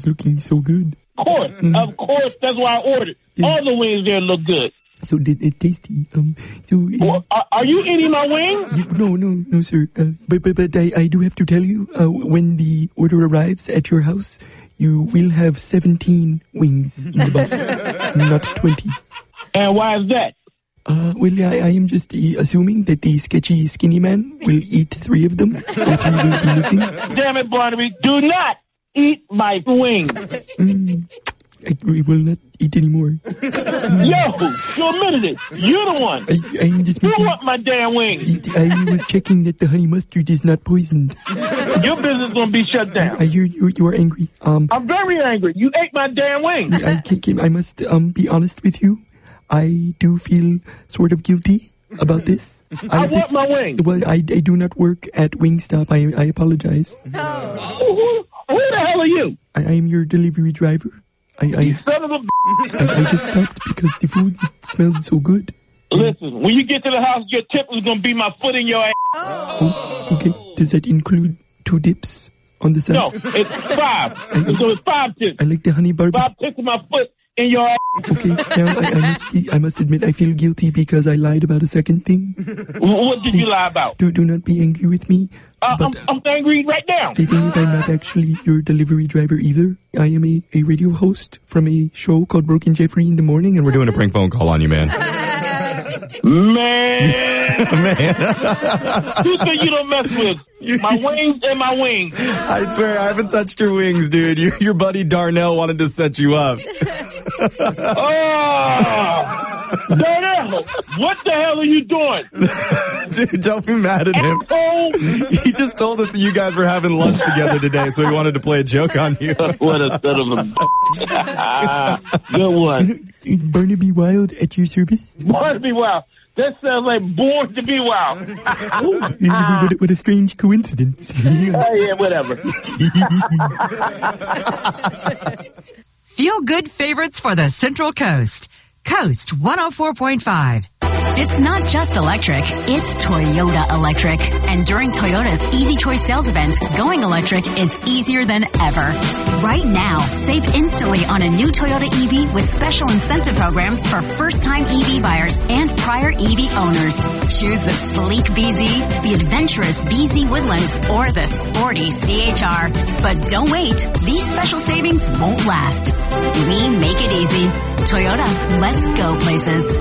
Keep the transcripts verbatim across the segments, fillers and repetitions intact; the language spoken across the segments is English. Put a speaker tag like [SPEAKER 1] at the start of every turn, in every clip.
[SPEAKER 1] was looking so good.
[SPEAKER 2] Of course, mm. of course. That's why I ordered. Yeah. All the wings there look good.
[SPEAKER 1] So did it tasty? Um, so uh,
[SPEAKER 2] well, are, are you eating my wings?
[SPEAKER 1] You, no, no, no, sir. Uh, but but but I, I do have to tell you, uh, when the order arrives at your house, you will have seventeen wings in the box, not twenty.
[SPEAKER 2] And why is that?
[SPEAKER 1] Uh, well, I, I am just uh, assuming that the sketchy skinny man will eat three of them. Or three will be missing.
[SPEAKER 2] Damn it, Barnaby! Do not eat my wings.
[SPEAKER 1] Mm. I will not eat anymore.
[SPEAKER 2] Yo, you admitted it. You're the one.
[SPEAKER 1] I, I'm just
[SPEAKER 2] you
[SPEAKER 1] making,
[SPEAKER 2] want my damn wings.
[SPEAKER 1] I was checking that the honey mustard is not poisoned.
[SPEAKER 2] Your business is going to be shut down.
[SPEAKER 1] I hear you, you are angry. Um,
[SPEAKER 2] I'm very angry. You ate my damn wings.
[SPEAKER 1] I, can, can, I must um, be honest with you. I do feel sort of guilty about this.
[SPEAKER 2] I, I want my wings.
[SPEAKER 1] Well, I, I do not work at Wingstop. I, I apologize.
[SPEAKER 2] Oh. Who, who the hell are you?
[SPEAKER 1] I, I am your delivery driver. I, I,
[SPEAKER 2] you son of a b****.
[SPEAKER 1] I, I just stopped because the food smelled so good.
[SPEAKER 2] Listen, when you get to the house, your tip is going to be my foot in your ass.
[SPEAKER 1] Oh, okay. Does that include two dips on the side?
[SPEAKER 2] No, it's five. I, so it's five tips.
[SPEAKER 1] I like the honey barbecue.
[SPEAKER 2] Five tips in my foot in your ass.
[SPEAKER 1] Okay, now I, I, must be, I must admit I feel guilty because I lied about a second thing.
[SPEAKER 2] What did Please, you lie about?
[SPEAKER 1] Do, do not be angry with me.
[SPEAKER 2] Uh, I'm, I'm angry right now.
[SPEAKER 1] The thing is, I'm not actually your delivery driver either. I am a, a radio host from a show called Broken Jeffrey in the Morning, and we're doing a prank phone call on you, man.
[SPEAKER 2] Man.
[SPEAKER 1] Man.
[SPEAKER 2] Who said you don't mess with my wings and my wings?
[SPEAKER 3] I swear, I haven't touched your wings, dude. Your, your buddy Darnell wanted to set you up.
[SPEAKER 2] Oh, Darnell, what the hell are you doing?
[SPEAKER 3] Dude, don't be mad at him. He just told us that you guys were having lunch together today, so he wanted to play a joke on you.
[SPEAKER 2] What a son of a... Good one.
[SPEAKER 1] Barnaby Wild at your service?
[SPEAKER 2] Barnaby Wild. That sounds like Born to Be Wild.
[SPEAKER 1] Oh, what, what a strange coincidence.
[SPEAKER 2] Oh, yeah, whatever.
[SPEAKER 4] Feel good favorites for the Central Coast. Coast one oh four point five.
[SPEAKER 5] It's not just electric, it's Toyota electric. And during Toyota's Easy Choice sales event, going electric is easier than ever. Right now, save instantly on a new Toyota E V with special incentive programs for first-time E V buyers and prior E V owners. Choose the sleek B Z, the adventurous B Z Woodland, or the sporty C H R. But don't wait, these special savings won't last. We make it easy. Toyota, let's go places.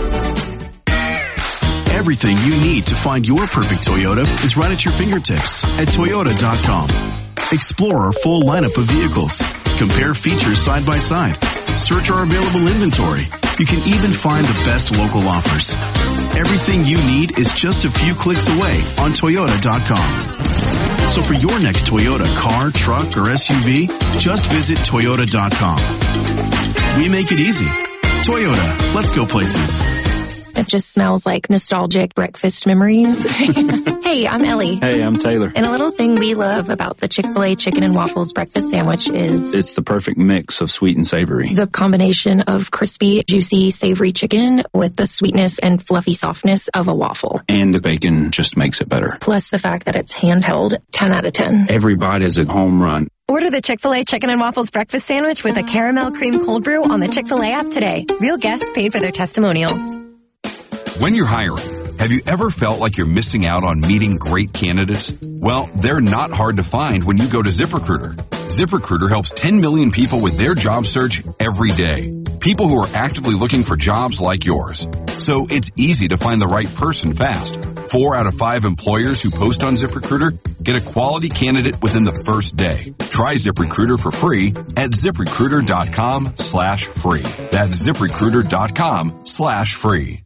[SPEAKER 6] Everything you need to find your perfect Toyota is right at your fingertips at Toyota dot com. Explore our full lineup of vehicles. Compare features side by side. Search our available inventory. You can even find the best local offers. Everything you need is just a few clicks away on Toyota dot com. So for your next Toyota car, truck, or S U V, just visit Toyota dot com. We make it easy. Toyota, let's go places.
[SPEAKER 7] It just smells like nostalgic breakfast memories. Hey, I'm Ellie.
[SPEAKER 8] Hey, I'm Taylor.
[SPEAKER 7] And a little thing we love about the Chick-fil-A chicken and waffles breakfast sandwich is...
[SPEAKER 8] it's the perfect mix of sweet and savory.
[SPEAKER 7] The combination of crispy, juicy, savory chicken with the sweetness and fluffy softness of a waffle.
[SPEAKER 8] And the bacon just makes it better.
[SPEAKER 7] Plus the fact that it's handheld, ten out of ten.
[SPEAKER 8] Every bite is a home run.
[SPEAKER 9] Order the Chick-fil-A Chicken and Waffles Breakfast Sandwich with a caramel cream cold brew on the Chick-fil-A app today. Real guests paid for their testimonials.
[SPEAKER 10] When you're hiring, have you ever felt like you're missing out on meeting great candidates? Well, they're not hard to find when you go to ZipRecruiter. ZipRecruiter helps ten million people with their job search every day. People who are actively looking for jobs like yours. So it's easy to find the right person fast. Four out of five employers who post on ZipRecruiter get a quality candidate within the first day. Try ZipRecruiter for free at ZipRecruiter.com slash free. That's ZipRecruiter.com slash free.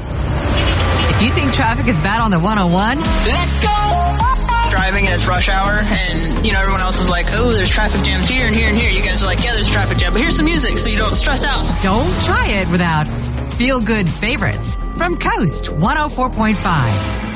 [SPEAKER 4] If you think traffic is bad on the one oh one,
[SPEAKER 11] let's go! Driving and it's rush hour, and, you know, everyone else is like, oh, there's traffic jams here and here and here. You guys are like, yeah, there's traffic jam, but here's some music so you don't stress out.
[SPEAKER 4] Don't try it without feel-good favorites from Coast one oh four point five.